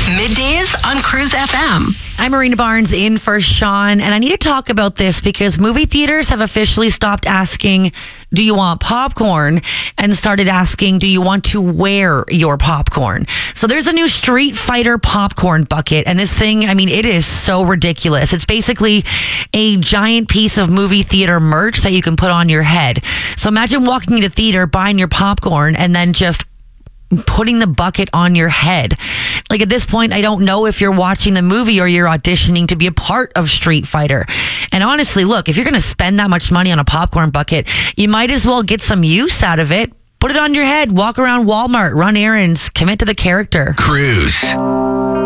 Middays on Cruise FM. I'm Marina Barnes in for Sean, and I need to talk about this because movie theaters have officially stopped asking, do you want popcorn? And started asking, do you want to wear your popcorn? So there's a new Street Fighter popcorn bucket, and this thing, I mean, it is so ridiculous. It's basically a giant piece of movie theater merch that you can put on your head. So imagine walking into theater, buying your popcorn, and then just putting the bucket on your head. Like at this point, I don't know if you're watching the movie or you're auditioning to be a part of Street Fighter. And honestly, look, if you're going to spend that much money on a popcorn bucket, you might as well get some use out of it. Put it on your head, walk around Walmart, run errands, commit to the character. Cruise.